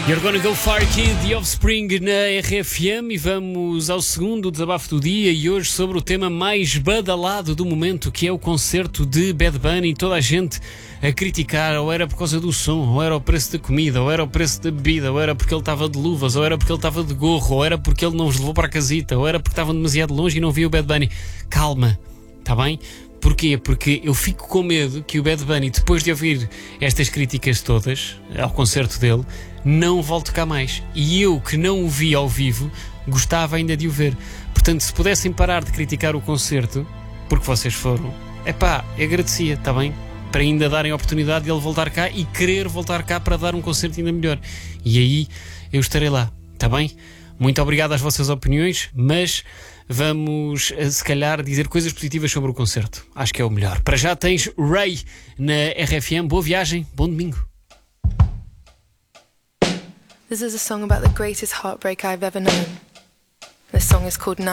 You're Gonna Go Far Kid, The Offspring na RFM, e vamos ao segundo desabafo do dia, e hoje sobre o tema mais badalado do momento, que é o concerto de Bad Bunny. Toda a gente a criticar, ou era por causa do som, ou era o preço da comida, ou era o preço da bebida, ou era porque ele estava de luvas, ou era porque ele estava de gorro, ou era porque ele não os levou para a casita, ou era porque estavam demasiado longe e não viu o Bad Bunny. Calma, está bem? Porquê? Porque eu fico com medo que o Bad Bunny, depois de ouvir estas críticas todas ao concerto dele, não volte cá mais. E eu, que não o vi ao vivo, gostava ainda de o ver. Portanto, se pudessem parar de criticar o concerto, porque vocês foram, agradecia, está bem? Para ainda darem a oportunidade de ele voltar cá e querer voltar cá para dar um concerto ainda melhor. E aí eu estarei lá, está bem? Muito obrigado às vossas opiniões, mas vamos, se calhar, dizer coisas positivas sobre o concerto. Acho que é o melhor. Para já tens Ray na RFM. Boa viagem, bom domingo. This is a song about the greatest heartbreak I've ever known. This song is called